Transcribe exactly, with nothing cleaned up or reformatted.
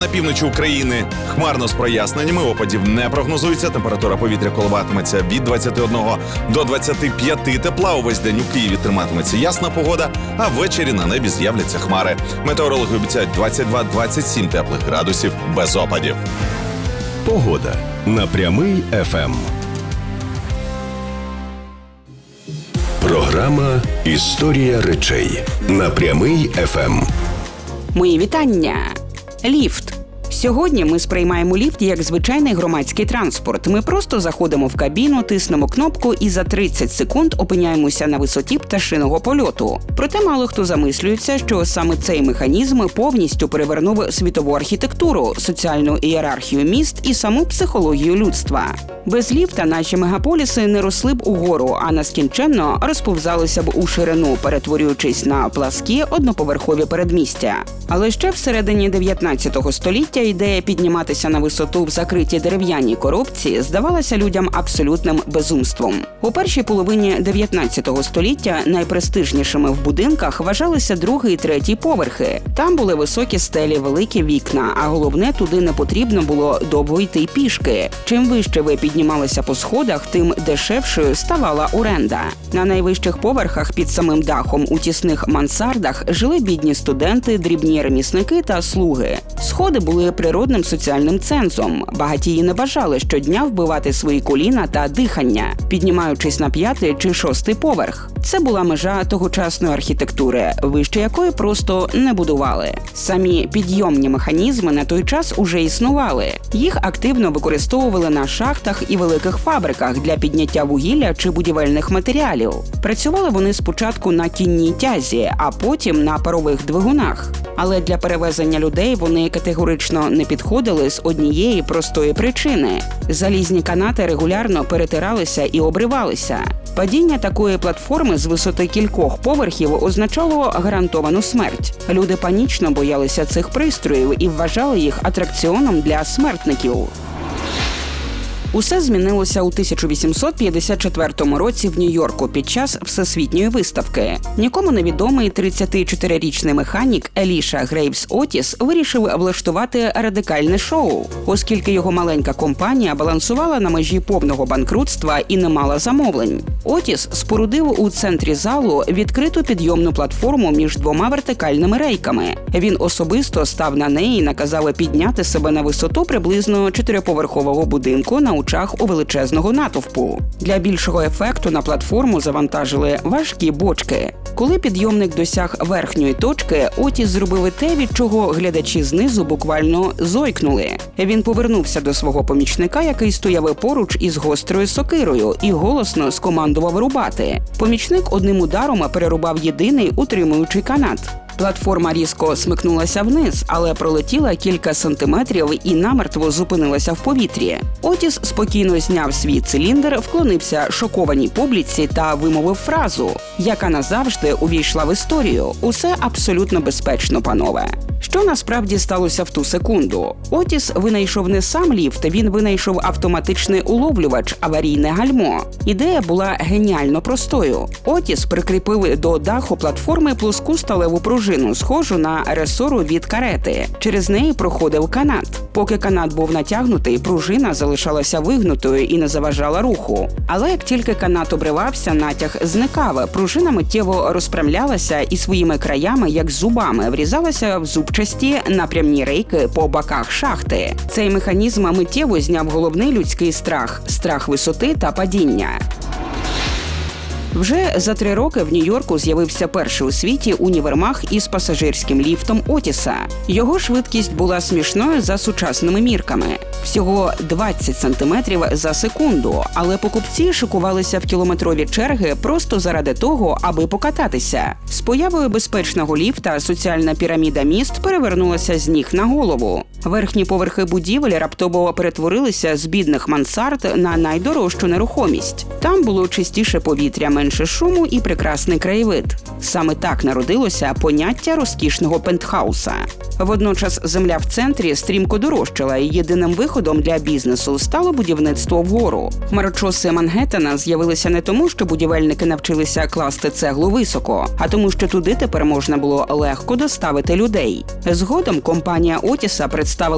На півночі України хмарно з проясненнями, опадів не прогнозується. Температура повітря коливатиметься від двадцяти одного до двадцяти п'яти тепла. Увесь день у Києві триматиметься ясна погода, а ввечері на небі з'являться хмари. Метеорологи обіцяють двадцять два - двадцять сім теплих градусів без опадів. Погода на Прямий еф ем. Програма «Історія речей» на Прямий еф ем. Мої вітання! Ліфт. Сьогодні ми сприймаємо ліфт як звичайний громадський транспорт. Ми просто заходимо в кабіну, тиснемо кнопку і за тридцять секунд опиняємося на висоті пташиного польоту. Проте мало хто замислюється, що саме цей механізм повністю перевернув світову архітектуру, соціальну ієрархію міст і саму психологію людства. Без ліфта наші мегаполіси не росли б угору, а нескінченно розповзалися б у ширину, перетворюючись на пласкі одноповерхові передмістя. Але ще всередині дев'ятнадцятого століття ідея підніматися на висоту в закритій дерев'яній коробці здавалася людям абсолютним безумством. У першій половині дев'ятнадцятого століття найпрестижнішими в будинках вважалися другий і третій поверхи. Там були високі стелі, великі вікна, а головне, туди не потрібно було довго йти пішки. Чим вище ви піднімалися по сходах, тим дешевшою ставала оренда. На найвищих поверхах під самим дахом у тісних мансардах жили бідні студенти, дрібні ремісники та слуги. Сходи були природним соціальним цензом. Багатії не бажали щодня вбивати свої коліна та дихання, піднімаючись на п'ятий чи шостий поверх. Це була межа тогочасної архітектури, вище якої просто не будували. Самі підйомні механізми на той час уже існували. Їх активно використовували на шахтах і великих фабриках для підняття вугілля чи будівельних матеріалів. Працювали вони спочатку на кінній тязі, а потім на парових двигунах. Але для перевезення людей вони категорично не підходили з однієї простої причини. Залізні канати регулярно перетиралися і обривалися. Падіння такої платформи з висоти кількох поверхів означало гарантовану смерть. Люди панічно боялися цих пристроїв і вважали їх атракціоном для смертників. Усе змінилося у тисяча вісімсот п'ятдесят четвертому році в Нью-Йорку під час Всесвітньої виставки. Нікому невідомий тридцятичотирирічний механік Еліша Грейвс Отіс вирішив влаштувати радикальне шоу, оскільки його маленька компанія балансувала на межі повного банкрутства і не мала замовлень. Отіс спорудив у центрі залу відкриту підйомну платформу між двома вертикальними рейками. Він особисто став на неї і наказав підняти себе на висоту приблизно чотириповерхового будинку на очах у величезного натовпу. Для більшого ефекту на платформу завантажили важкі бочки. Коли підйомник досяг верхньої точки, Отіс зробив і те, від чого глядачі знизу буквально зойкнули. Він повернувся до свого помічника, який стояв поруч із гострою сокирою, і голосно скомандував рубати. Помічник одним ударом перерубав єдиний утримуючий канат. Платформа різко смикнулася вниз, але пролетіла кілька сантиметрів і намертво зупинилася в повітрі. Отіс спокійно зняв свій циліндр, вклонився шокованій публіці та вимовив фразу, яка назавжди увійшла в історію: «Усе абсолютно безпечно, панове». Що насправді сталося в ту секунду? Отіс винайшов не сам ліфт, він винайшов автоматичний уловлювач, аварійне гальмо. Ідея була геніально простою. Отіс прикріпив до даху платформи плоску сталеву пружину, схожу на ресору від карети. Через неї проходив канат. Поки канат був натягнутий, пружина залишалася вигнутою і не заважала руху. Але як тільки канат обривався, натяг зникав. Пружина миттєво розпрямлялася і своїми краями, як зубами, врізалася в зубчасті напрямні рейки по боках шахти. Цей механізм миттєво зняв головний людський страх – страх висоти та падіння. Вже за три роки в Нью-Йорку з'явився перший у світі універмаг із пасажирським ліфтом Отіса. Його швидкість була смішною за сучасними мірками – всього двадцять сантиметрів за секунду, але покупці шикувалися в кілометрові черги просто заради того, аби покататися. З появою безпечного ліфта соціальна піраміда міст перевернулася з ніг на голову. Верхні поверхи будівель раптово перетворилися з бідних мансард на найдорожчу нерухомість. Там було чистіше повітря, менше шуму і прекрасний краєвид. Саме так народилося поняття розкішного пентхауса. Водночас земля в центрі стрімко дорожчала, і єдиним виходом для бізнесу стало будівництво вгору. Хмарочоси Мангеттена з'явилися не тому, що будівельники навчилися класти цеглу високо, а тому, що туди тепер можна було легко доставити людей. Згодом компанія Отіса представила